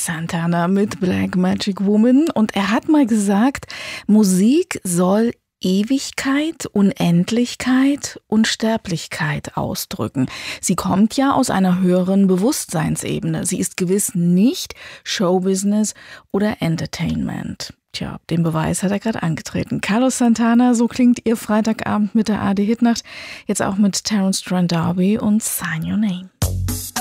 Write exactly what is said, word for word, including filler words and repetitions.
Santana mit Black Magic Woman. Und er hat mal gesagt, Musik soll Ewigkeit, Unendlichkeit, Unsterblichkeit ausdrücken. Sie kommt ja aus einer höheren Bewusstseinsebene. Sie ist gewiss nicht Showbusiness oder Entertainment. Tja, den Beweis hat er gerade angetreten. Carlos Santana, so klingt ihr Freitagabend mit der A R D Hitnacht. Jetzt auch mit Terence Trent D'Arby und Sign Your Name.